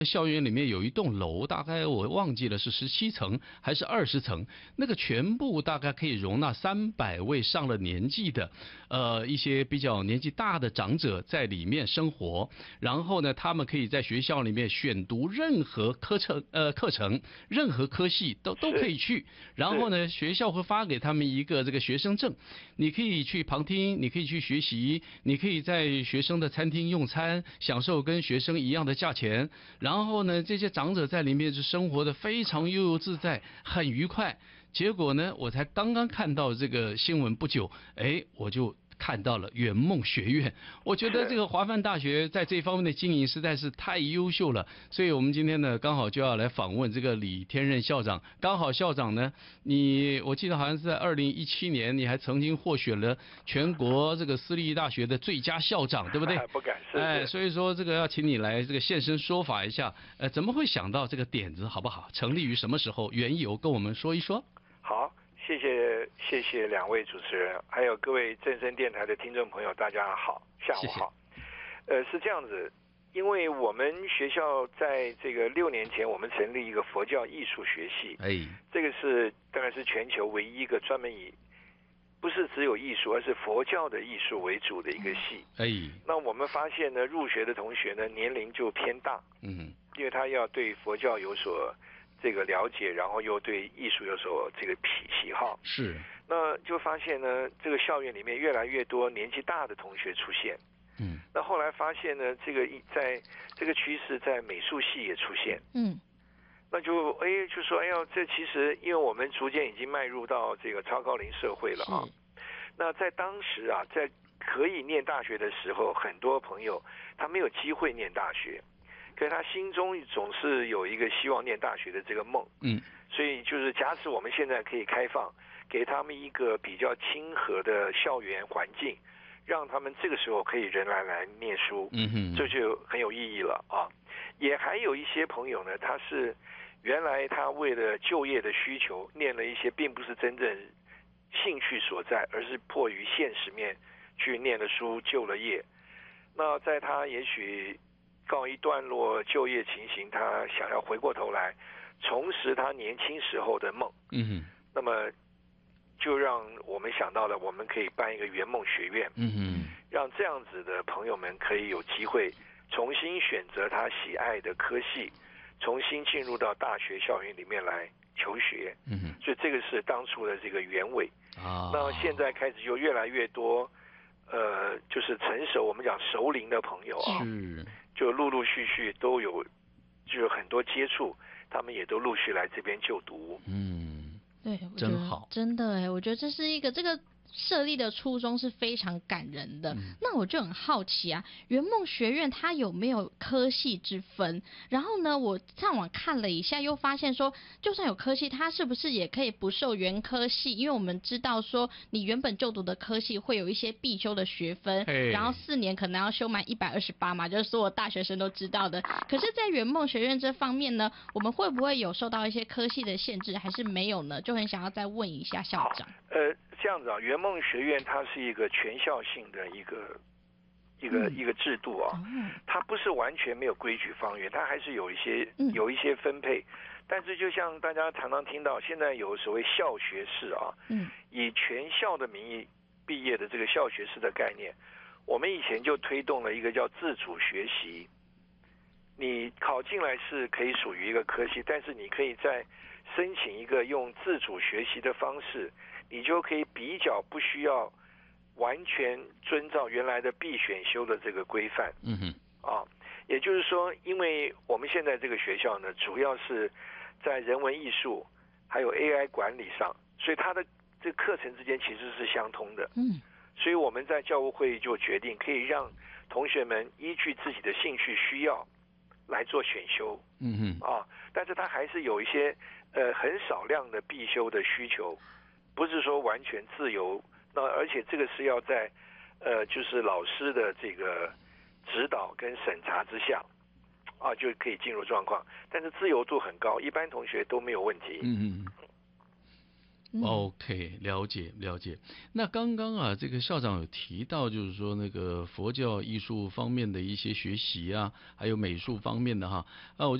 校园里面有一栋楼，大概我忘记了是17层还是20层，那个全部大概可以容纳300位上了年纪的，一些比较年纪大的长者在里面生活。然后呢，他们可以在学校里面选读任何课程，任何科系都可以去。然后呢，学校会发给他们一个这个学生证，你可以去旁听，你可以去学习，你可以在学生的餐厅用餐，享受跟学生一样的价钱。然后呢，这些长者在里面是生活的非常悠游自在，很愉快。结果呢，我才刚刚看到这个新闻不久，我就看到了圆梦学院。我觉得这个华范大学在这方面的经营实在是太优秀了，所以我们今天呢刚好就要来访问这个李天任校长。刚好校长呢，我记得好像是在2017年，你还曾经获选了全国这个私立大学的最佳校长，对不对？ 不敢是。 所以说这个要请你来这个现身说法一下，怎么会想到这个点子，好不好？成立于什么时候？缘由跟我们说一说。 好，谢谢两位主持人，还有各位正声电台的听众朋友，大家好，下午好。是这样子，因为我们学校在这个6年前，我们成立一个佛教艺术学系，这个是当然是全球唯一一个专门以不是只有艺术，而是佛教的艺术为主的一个系。那我们发现呢，入学的同学呢年龄就偏大，因为他要对佛教有所这个了解，然后又对艺术有所这个喜好， 是。 那就发现呢，这个校园里面越来越多年纪大的同学出现。那后来发现呢，在这个趋势在美术系也出现。那就说这其实因为我们逐渐已经迈入到这个超高龄社会了啊。那在当时啊，在可以念大学的时候，很多朋友他没有机会念大学。可是他心中总是有一个希望念大学的这个梦，所以就是假使我们现在可以开放，给他们一个比较亲和的校园环境，让他们这个时候可以仍然来念书，这就很有意义了啊。也还有一些朋友呢，他是原来他为了就业的需求，念了一些并不是真正兴趣所在，而是迫于现实面去念了书就了业。那在他也许告一段落就业情形，他想要回过头来重拾他年轻时候的梦。那么就让我们想到了，我们可以办一个圆梦学院，让这样子的朋友们可以有机会重新选择他喜爱的科系，重新进入到大学校园里面来求学。所以这个是当初的这个原委。那现在开始就越来越多就是成熟，我们讲熟龄的朋友啊，就陆陆续续都有，就是很多接触，他们也都陆续来这边就读。 对， 真好， 真的我觉得这是一个这个设立的初衷是非常感人的。那我就很好奇啊，圆梦学院它有没有科系之分？然后呢，我上网看了一下，又发现说，就算有科系，它是不是也可以不受原科系？因为我们知道说，你原本就读的科系会有一些必修的学分，然后4年可能要修满128嘛，就是所有大学生都知道的。可是，在圆梦学院这方面呢，我们会不会有受到一些科系的限制，还是没有呢？就很想要再问一下校长。 这样子啊，圆梦学院它是一个全校性的一个制度啊，它不是完全没有规矩方圆，它还是有一些分配。但是就像大家常常听到，现在有所谓校学士啊，以全校的名义毕业的这个校学士的概念，我们以前就推动了一个叫自主学习。你考进来是可以属于一个科系，但是你可以再申请一个用自主学习的方式，你就可以比较不需要完全遵照原来的必选修的这个规范。也就是说，因为我们现在这个学校呢，主要是在人文艺术还有 AI 管理上，所以它的这课程之间其实是相通的。所以我们在教务会就决定可以让同学们依据自己的兴趣需要来做选修。但是它还是有一些很少量的必修的需求，不是说完全自由。那而且这个是要在就是老师的这个指导跟审查之下就可以进入状况，但是自由度很高，一般同学都没有问题。 OK， 了解。那刚刚啊，这个校长有提到，就是说那个佛教艺术方面的一些学习啊，还有美术方面的哈，我